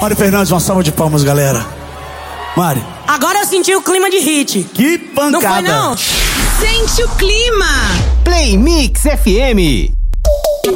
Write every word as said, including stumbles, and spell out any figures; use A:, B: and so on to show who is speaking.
A: Mari Fernandes, uma salva de palmas, galera. Mari.
B: Agora eu senti o clima de hit.
A: Que pancada.
B: Não foi, não?
C: Sente o clima.
D: Play Mix F M.